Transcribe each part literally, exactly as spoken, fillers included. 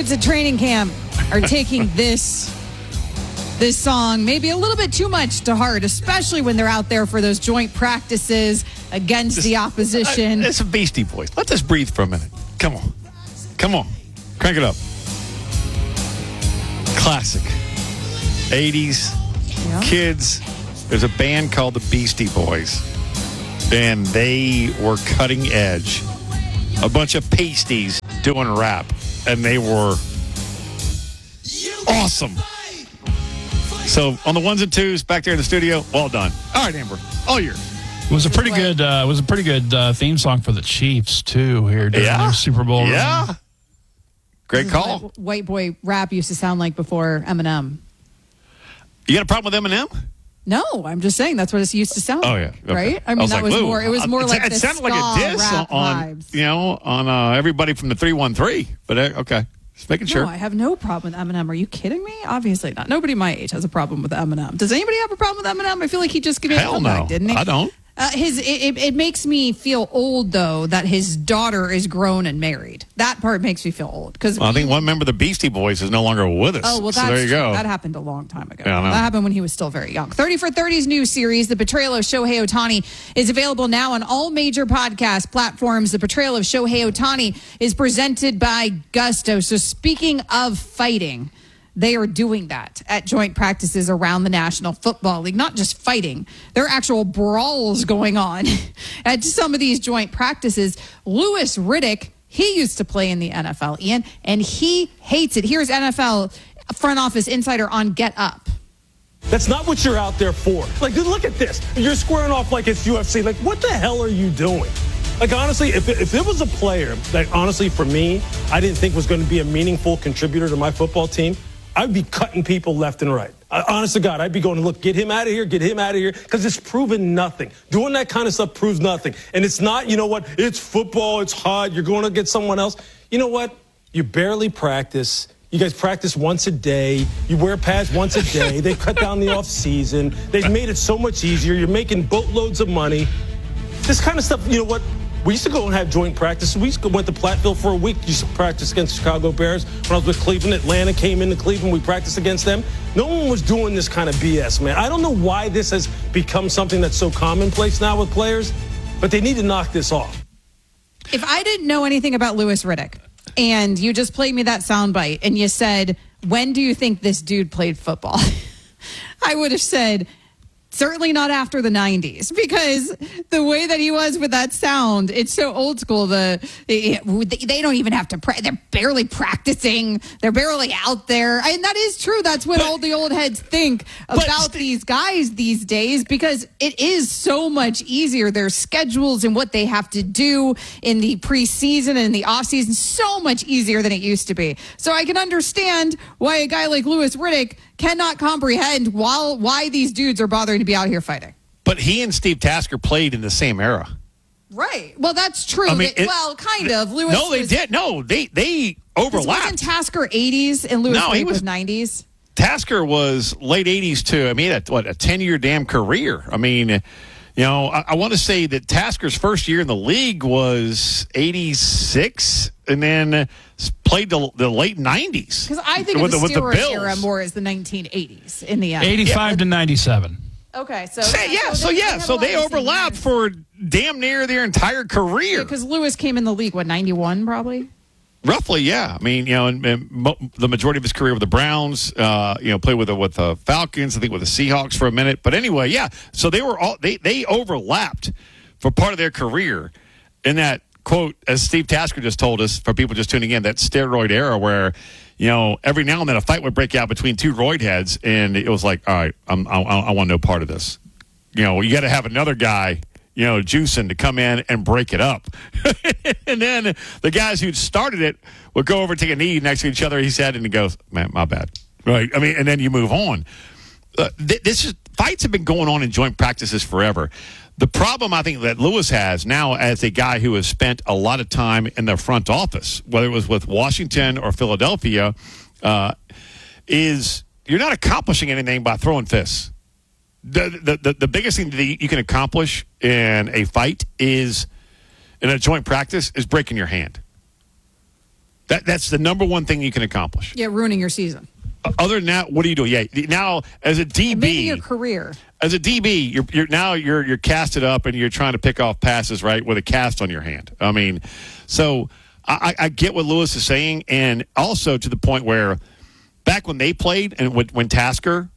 kids at training camp are taking this this song maybe a little bit too much to heart, especially when they're out there for those joint practices against this, the opposition. Uh, it's a Beastie Boys. Let this breathe for a minute. Come on. Come on. Crank it up. Classic. eighties. Yeah. Kids. There's a band called the Beastie Boys. And they were cutting edge. A bunch of pasties doing rap. And they were awesome. So on the ones and twos back there in the studio, well done. All right, Amber, all yours. It was a pretty good. Uh, it was a pretty good uh, theme song for the Chiefs too. Here during yeah. their Super Bowl. Yeah, run. Great call. What white boy rap used to sound like before Eminem. You got a problem with Eminem? No, I'm just saying that's what it used to sound. Oh like, yeah, okay. right. I mean, I was that like, was Lou, more. It was more it, like it the sounded like a diss rap on, vibes. you know, on uh, everybody from the three one three. But uh, okay. Just making sure. No, I have no problem with Eminem. Are you kidding me? Obviously not. Nobody my age has a problem with Eminem. Does anybody have a problem with Eminem? I feel like he just gave me a comeback, no. didn't he? I don't. Uh, his it, it, it makes me feel old though that his daughter is grown and married. That part makes me feel old because well, I think one member of the Beastie Boys is no longer with us. Oh well, so that's there you true. go. That happened a long time ago. Yeah, I know. That happened when he was still very young. thirty for thirty's new series, The Betrayal of Shohei Ohtani, is available now on all major podcast platforms. The Betrayal of Shohei Ohtani is presented by Gusto. So speaking of fighting, they are doing that at joint practices around the National Football League. Not just fighting. There are actual brawls going on at some of these joint practices. Louis Riddick, he used to play in the N F L, Ian, and he hates it. Here's N F L front office insider on Get Up. That's not what you're out there for. Like, look at this. You're squaring off like it's U F C. Like, what the hell are you doing? Like, honestly, if it, if it was a player that, honestly, for me, I didn't think was going to be a meaningful contributor to my football team, I'd be cutting people left and right. I, honest to God, I'd be going, look, get him out of here, get him out of here, because it's proven nothing. Doing that kind of stuff proves nothing. And it's not, you know what, it's football, it's hot, you're going to get someone else. You know what? You barely practice. You guys practice once a day. You wear pads once a day. They cut down the off season. They've made it so much easier. You're making boatloads of money. This kind of stuff, you know what? We used to go and have joint practice. We used to went to Platteville for a week. Used to practice against Chicago Bears. When I was with Cleveland, Atlanta came into Cleveland. We practiced against them. No one was doing this kind of B S, man. I don't know why this has become something that's so commonplace now with players, but they need to knock this off. If I didn't know anything about Louis Riddick and you just played me that soundbite and you said, when do you think this dude played football? I would have said, certainly not after the nineties, because the way that he was with that sound, it's so old school. The they don't even have to pra- they're barely practicing. They're barely out there. And that is true. That's what but, all the old heads think about these guys these days, because it is so much easier. Their schedules and what they have to do in the preseason and the offseason, so much easier than it used to be. So I can understand why a guy like Louis Riddick cannot comprehend while, why these dudes are bothering to be out here fighting. But he and Steve Tasker played in the same era. Right. Well, that's true. I mean, they, it, well, kind of. Louis no, they was, did. No, they they overlapped. Wasn't Tasker eighties and Louis no, he was, was nineties? Tasker was late eighties too. I mean, what, a ten-year damn career. I mean, you know, I, I want to say that Tasker's first year in the league was eighty-six, and then played the, the late nineties. Because I think with of the, the Steelers Bills. era more as the nineteen eighties in the end. eighty-five yeah. to ninety-seven. Okay, so Say, yeah, so, so yeah, they so they overlapped for damn near their entire career. Because yeah, Lewis came in the league, what, ninety-one probably? Roughly, yeah. I mean, you know, and, and mo- the majority of his career with the Browns, uh, you know, played with the, with the Falcons, I think with the Seahawks for a minute. But anyway, yeah. So they were all they they overlapped for part of their career in that, quote, as Steve Tasker just told us, for people just tuning in, that steroid era where, you know, every now and then a fight would break out between two roid heads, and it was like, all right, I'm, I, I want no part of this. You know, you got to have another guy, you know, juicing to come in and break it up. And then the guys who started it would go over and take a knee next to each other, he said, and he goes, man, my bad. Right? I mean, and then you move on. Uh, th- this is, fights have been going on in joint practices forever. The problem I think that Lewis has now, as a guy who has spent a lot of time in the front office, whether it was with Washington or Philadelphia, uh, is you're not accomplishing anything by throwing fists. The, the, the, the biggest thing that you can accomplish in a fight is, in a joint practice, is breaking your hand. That that's the number one thing you can accomplish. Yeah, ruining your season. Other than that, what do you do? Yeah, now as a D B, maybe your career. As a D B, you're, you're now you're you're casted up and you're trying to pick off passes, right, with a cast on your hand. I mean, so I, I get what Lewis is saying, and also to the point where back when they played and when, when Tasker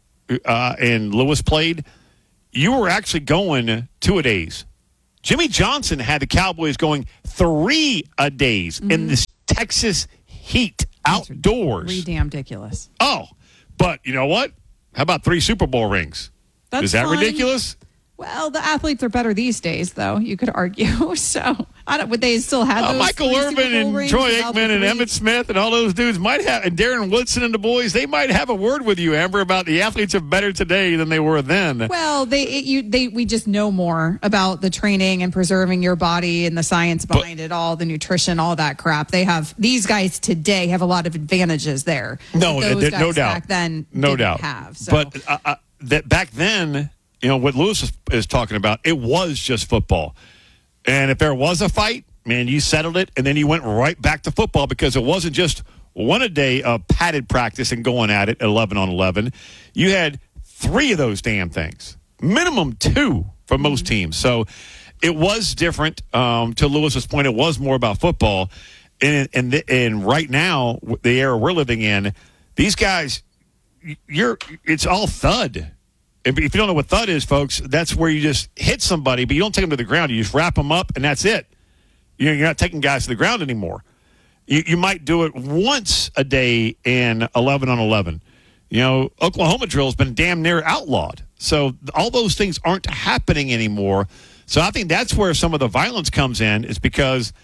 uh, and Lewis played, you were actually going two a days. Jimmy Johnson had the Cowboys going three a days mm-hmm. in this Texas heat outdoors. Pretty damn ridiculous. Oh, but you know what? How about three Super Bowl rings? That's Is that fine. ridiculous? Well, the athletes are better these days, though. You could argue. So, I don't. Would they still have uh, those Michael three Irvin Super Bowl and rings Troy without the Aikman and three? Emmitt Smith and all those dudes might have, and Darren Woodson and the boys, they might have a word with you, Amber, about the athletes are better today than they were then. Well, they, it, you, they, we just know more about the training and preserving your body and the science behind but, it all, the nutrition, all that crap. They have these guys today have a lot of advantages there. No, those th- guys no doubt. Back then, no didn't doubt. Have so. But uh, uh, that back then. You know, what Lewis is, is talking about, it was just football. And if there was a fight, man, you settled it, and then you went right back to football because it wasn't just one a day of padded practice and going at it eleven on eleven. You had three of those damn things, minimum two for most teams. So it was different. Um, to Lewis's point, it was more about football. And, and, the, and right now, the era we're living in, these guys, you're it's all thud. If you don't know what thud is, folks, that's where you just hit somebody, but you don't take them to the ground. You just wrap them up, and that's it. You're not taking guys to the ground anymore. You, you might do it once a day in eleven on eleven. You know, Oklahoma drill has been damn near outlawed. So all those things aren't happening anymore. So I think that's where some of the violence comes in, is because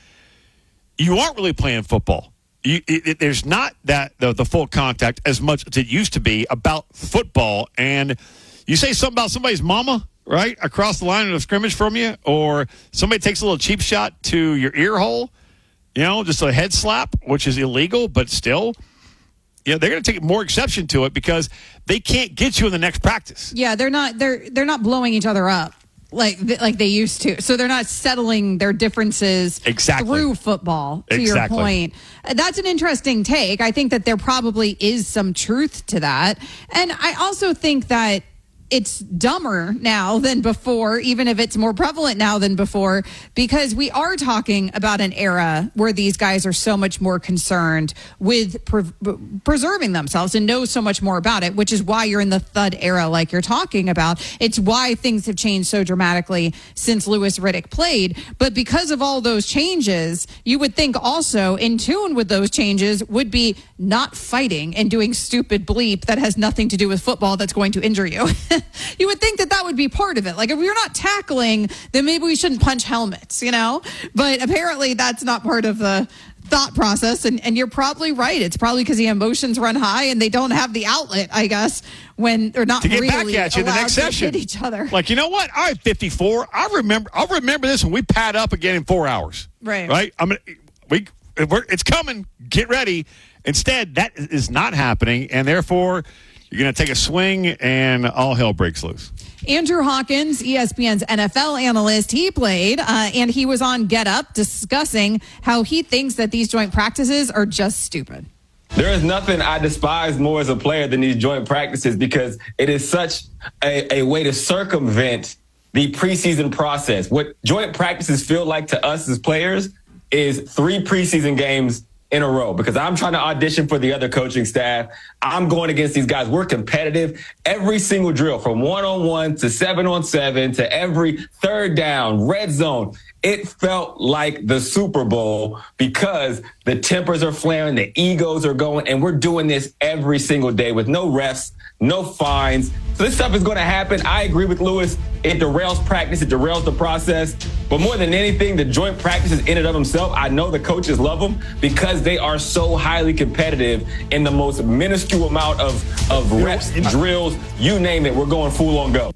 you aren't really playing football. You, it, it, there's not that the, the full contact as much as it used to be about football. And you say something about somebody's mama, right, across the line of scrimmage from you, or somebody takes a little cheap shot to your ear hole, you know, just a head slap, which is illegal, but still, you know, they're going to take more exception to it because they can't get you in the next practice. Yeah, they're not they're they're not blowing each other up like like they used to. So they're not settling their differences exactly. through football, to exactly. your point. That's an interesting take. I think that there probably is some truth to that. And I also think that it's dumber now than before, even if it's more prevalent now than before, because we are talking about an era where these guys are so much more concerned with pre- preserving themselves and know so much more about it, which is why you're in the thud era like you're talking about. It's why things have changed so dramatically since Louis Riddick played. But because of all those changes, you would think also in tune with those changes would be not fighting and doing stupid bleep that has nothing to do with football that's going to injure you. You would think that that would be part of it. Like, if we're not tackling, then maybe we shouldn't punch helmets, you know? But apparently that's not part of the thought process. And, and you're probably right. It's probably because the emotions run high and they don't have the outlet, I guess, when they're not to get really back at you in the next to session. hit each other. Like, you know what? All right, fifty-four. I remember. I'll remember this when we pad up again in four hours. Right. Right. I mean, we we're, it's coming. Get ready. Instead, that is not happening, and therefore, you're going to take a swing, and all hell breaks loose. Andrew Hawkins, E S P N's N F L analyst, he played, uh, and he was on Get Up discussing how he thinks that these joint practices are just stupid. There is nothing I despise more as a player than these joint practices because it is such a, a way to circumvent the preseason process. What joint practices feel like to us as players is three preseason games in a row because I'm trying to audition for the other coaching staff. I'm going against these guys. We're competitive. Every single drill from one-on-one to seven-on-seven to every third down, red zone. It felt like the Super Bowl because the tempers are flaring, the egos are going, and we're doing this every single day with no refs, no fines. So this stuff is going to happen. I agree with Lewis. It derails practice. It derails the process. But more than anything, the joint practices in and of themselves, I know the coaches love them because they are so highly competitive in the most minuscule amount of, of reps, drills, you name it. We're going full on go.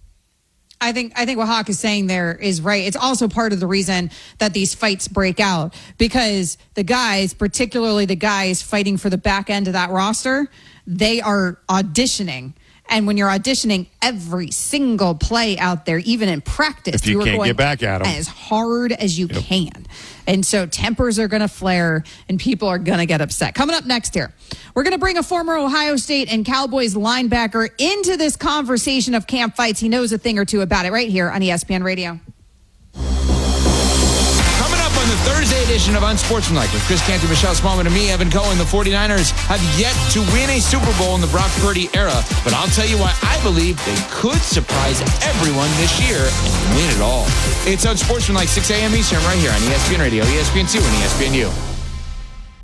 I think I think what Hawk is saying there is right. It's also part of the reason that these fights break out because the guys, particularly the guys fighting for the back end of that roster, they are auditioning. And when you're auditioning every single play out there, even in practice, if you, you are can't going get back at them as hard as you yep. can. And so tempers are going to flare and people are going to get upset. Coming up next here, we're going to bring a former Ohio State and Cowboys linebacker into this conversation of camp fights. He knows a thing or two about it right here on E S P N Radio. On the Thursday edition of Unsportsmanlike with Chris Canty, Michelle Smallman, and me, Evan Cohen, the 49ers have yet to win a Super Bowl in the Brock Purdy era, but I'll tell you why I believe they could surprise everyone this year and win it all. It's Unsportsmanlike, six a.m. Eastern, right here on E S P N Radio, E S N two, and E S P N U.